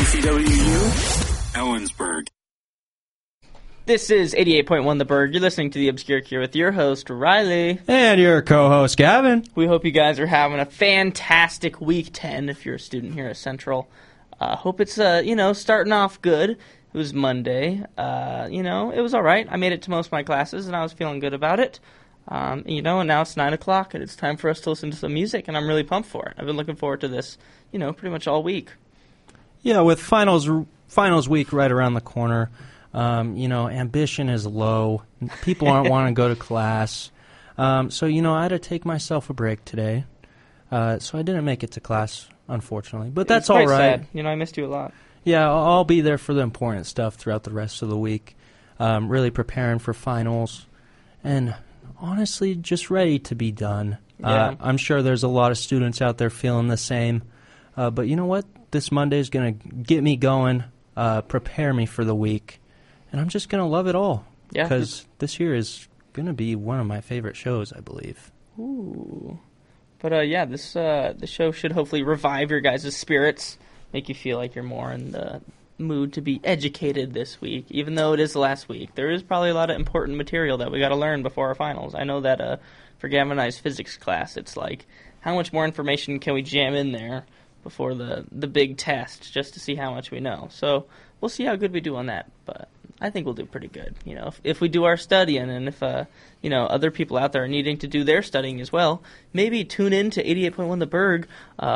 KCWU, Ellensburg. This is 88.1 The Berg. You're listening to The Obscure Cure with your host, Riley. And your co-host, Gavin. We hope you guys are having a fantastic week 10 if you're a student here at Central. Hope it's, starting off good. It was Monday. It was all right. I made it to most of my classes, and I was feeling good about it. And now it's 9 o'clock, and it's time for us to listen to some music, and I'm really pumped for it. I've been looking forward to this, pretty much all week. Yeah, with finals week right around the corner, ambition is low. People aren't wanting to go to class. So I had to take myself a break today. So I didn't make it to class, unfortunately. But that's all right. Sad. I missed you a lot. Yeah, I'll be there for the important stuff throughout the rest of the week. Really preparing for finals. And honestly, just ready to be done. Yeah. I'm sure there's a lot of students out there feeling the same. But you know what? This Monday is going to get me going, prepare me for the week. And I'm just going to love it all. Yeah. Because this year is going to be one of my favorite shows, I believe. Ooh. But, this show should hopefully revive your guys' spirits, make you feel like you're more in the mood to be educated this week. Even though it is the last week, there is probably a lot of important material that we got to learn before our finals. I know that for Gavin and I's physics class, it's like, how much more information can we jam in there before the big test, just to see how much we know. So we'll see how good we do on that, but I think we'll do pretty good. If we do our studying, and if other people out there are needing to do their studying as well, maybe tune in to 88.1 The Berg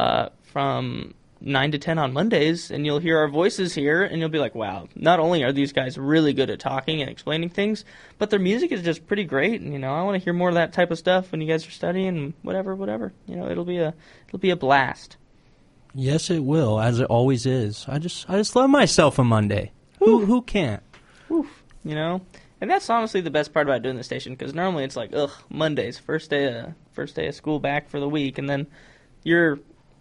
from 9 to 10 on Mondays, and you'll hear our voices here, and you'll be like, wow, not only are these guys really good at talking and explaining things, but their music is just pretty great, and I want to hear more of that type of stuff when you guys are studying, whatever. It'll be a blast. Yes, it will, as it always is. I just love myself a Monday. Who can't? Oof, and that's honestly the best part about doing the station, because normally it's like, Mondays, first day of school back for the week, and then your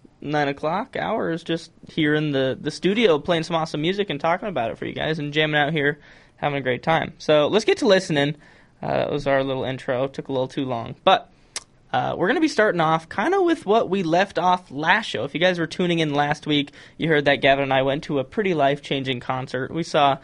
9 o'clock hour is just here in the studio playing some awesome music and talking about it for you guys and jamming out here, having a great time. So let's get to listening. That was our little intro. Took a little too long, but we're going to be starting off kind of with what we left off last show. If you guys were tuning in last week, you heard that Gavin and I went to a pretty life-changing concert. We saw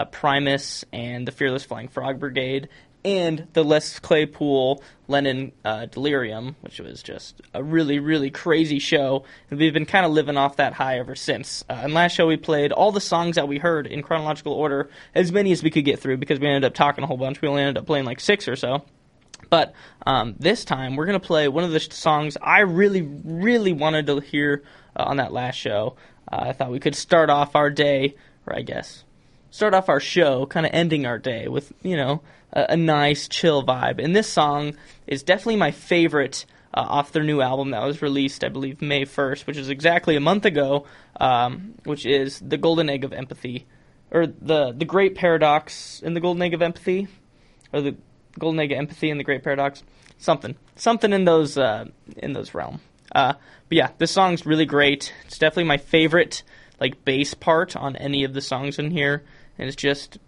Primus and the Fearless Flying Frog Brigade and the Les Claypool Lennon Delirium, which was just a really, really crazy show. And we've been kind of living off that high ever since. And last show we played all the songs that we heard in chronological order, as many as we could get through, because we ended up talking a whole bunch. We only ended up playing like 6 or so. But this time, we're going to play one of the songs I really, really wanted to hear on that last show. I thought we could start off our day, or I guess, start off our show, kind of ending our day with, a nice, chill vibe. And this song is definitely my favorite off their new album that was released, I believe, May 1st, which is exactly a month ago, which is The Golden Egg of Empathy, or the Great Paradox in The Golden Egg of Empathy, or the Golden Egg of Empathy and the Great Paradox, something in those realm. But yeah, this song's really great. It's definitely my favorite bass part on any of the songs in here, and it's just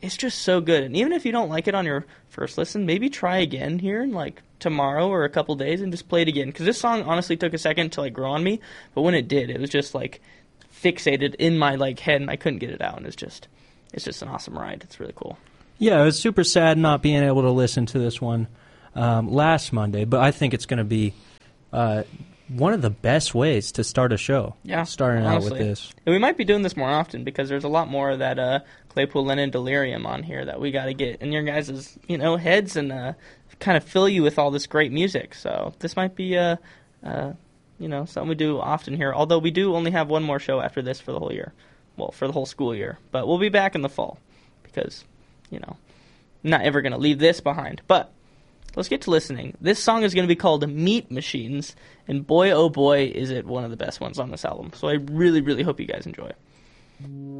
so good. And even if you don't like it on your first listen, maybe try again here in tomorrow or a couple days and just play it again, because this song honestly took a second to grow on me, but when it did, it was just fixated in my head, and I couldn't get it out. And it's just an awesome ride. It's really cool. Yeah, it was super sad not being able to listen to this one last Monday, but I think it's going to be one of the best ways to start a show. Yeah, starting honestly. out with this. And we might be doing this more often, because there's a lot more of that Claypool Lennon Delirium on here that we got to get in your guys' heads and kind of fill you with all this great music. So this might be something we do often here. Although we do only have one more show after this for the whole year, for the whole school year. But we'll be back in the fall, because not ever going to leave this behind. But let's get to listening. This song is going to be called Meat Machines, and boy, oh boy, is it one of the best ones on this album. So I really, really hope you guys enjoy.